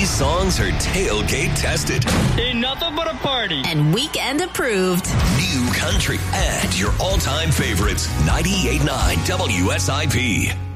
These songs are tailgate tested. Ain't nothing but a party. And weekend approved. New country and your all-time favorites. 98.9 WSIP.